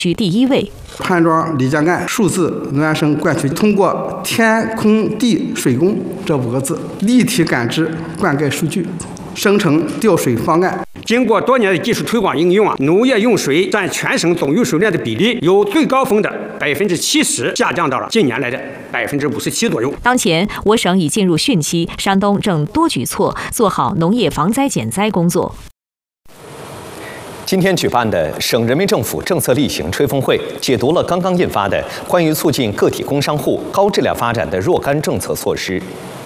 居第1位。 潘庄李家干数字孪生灌区通过天空地水工这5个字立体感知灌溉数据，生成调水方案。 经过多年的技术推广应用农业用水占全省总用水量的比例由最高峰的70%下降到了近年来的57%左右。 当前我省已进入汛期，山东正多举措做好农业防灾减灾工作。 今天举办的省人民政府政策例行吹风会，解读了刚刚印发的关于促进个体工商户高质量发展的若干政策措施。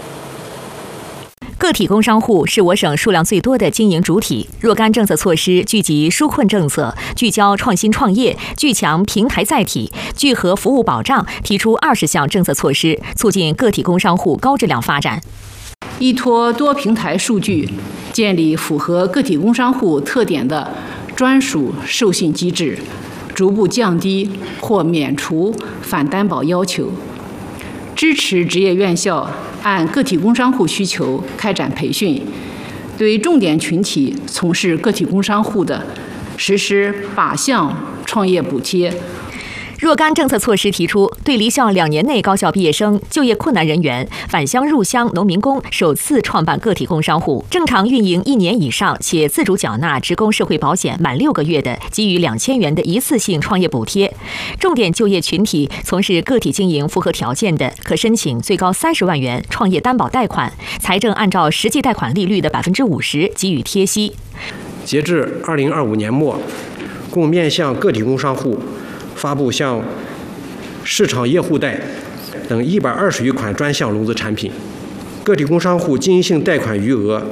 个体工商户是我省数量最多的经营主体，若干政策措施聚集纾困政策，聚焦创新创业，聚强平台载体，聚合服务保障，提出20项政策措施，促进个体工商户高质量发展。 依托多平台数据，建立符合个体工商户特点的专属授信机制，逐步降低或免除反担保要求，支持职业院校按个体工商户需求开展培训，对重点群体从事个体工商户的实施靶向创业补贴。 若干政策措施提出，对离校2年内高校毕业生、就业困难人员、返乡入乡农民工首次创办个体工商户，正常运营1年以上且自主缴纳职工社会保险满6个月的，给予2000元的一次性创业补贴。重点就业群体从事个体经营符合条件的，可申请最高30万元创业担保贷款，财政按照实际贷款利率的50%给予贴息。 截至2025年末，共面向个体工商户发布向市场业户贷等120余款专项融资产品，个体工商户经营性贷款余额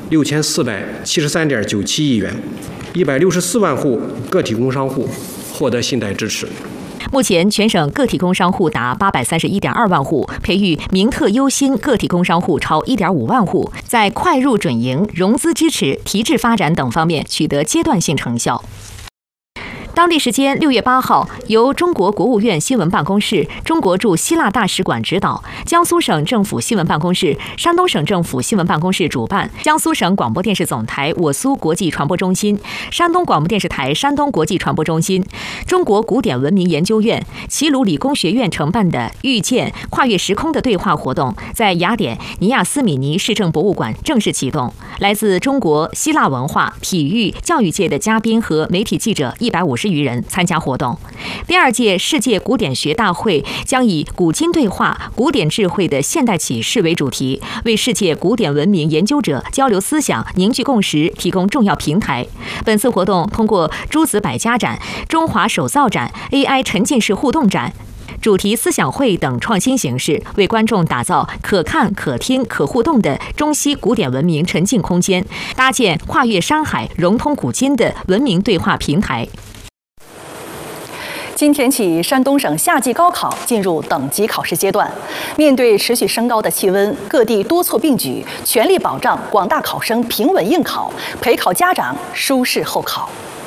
6473.97亿元，164万户个体工商户获得信贷支持。 目前，全省个体工商户达831.2万户，培育名特优新个体工商户超1.5万户，在快入准营、融资支持、提质发展等方面取得阶段性成效。当地时间6月8号，由中国国务院新闻办公室、中国驻希腊大使馆指导，江苏省政府新闻办公室、山东省政府新闻办公室主办，江苏省广播电视总台我苏国际传播中心、山东广播电视台山东国际传播中心、中国古典文明研究院、齐鲁理工学院承办的遇见跨越时空的对话活动，在雅典尼亚斯米尼市政博物馆正式启动。来自中国、希腊文化、体育、教育界的嘉宾和媒体记者150余人参加活动。第2届世界古典学大会将以古今对话、古典智慧的现代启示为主题，为世界古典文明研究者交流思想、凝聚共识提供重要平台。本次活动通过诸子百家展、中华手造展、AI 沉浸式互动展、主题思想会等创新形式，为观众打造可看、可听、可互动的中西古典文明沉浸空间，搭建跨越山海、融通古今的文明对话平台。 今天起，山东省夏季高考进入等级考试阶段。面对持续升高的气温，各地多措并举，全力保障广大考生平稳应考，陪考家长舒适候考。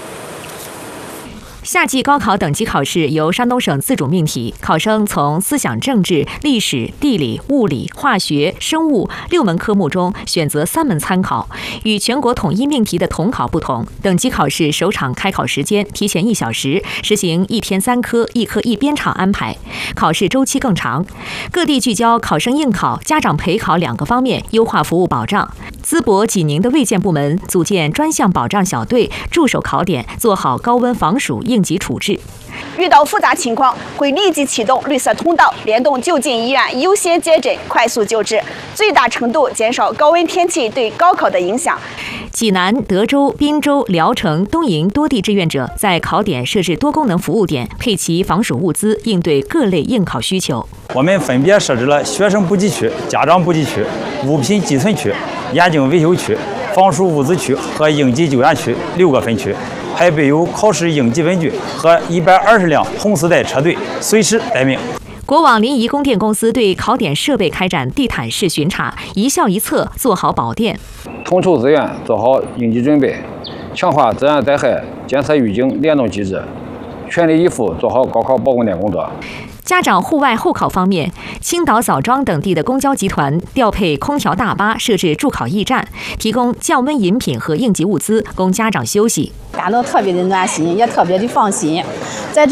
夏季高考等级考试由山东省自主命题，考生从思想政治、历史、地理、物理、化学、生物6门科目中选择3门参考。与全国统一命题的统考不同，等级考试首场开考时间提前1小时，实行1天3科、1科1编场安排，考试周期更长。各地聚焦考生应考、家长陪考2个方面，优化服务保障。淄博、济宁的卫健部门组建专项保障小队，驻守考点，做好高温防暑应急处置。 遇到复杂情况，会立即启动绿色通道，联动就近医院优先接诊，快速救治，最大程度减少高温天气对高考的影响。 济南、德州、滨州、聊城、东营多地志愿者在考点设置多功能服务点，配齐防暑物资，应对各类应考需求。 我们分别设置了学生补给区、家长补给区、物品寄存区、眼镜维修区、防暑物资区和应急救援区6个分区，还备有考试应急问句和120辆红丝带车队，随时待命。 国网临沂供电公司对考点设备开展地毯式巡查，一校一策，做好保电。 统筹资源，做好应急准备，强化自然灾害监测预警联动机制，全力以赴做好高考保供电工作。 家长户外候考方面，青岛、枣庄等地的公交集团调配空调大巴，设置助考驿站，提供降温饮品和应急物资，供家长休息。 感到特别的暖心，也特别的放心。在这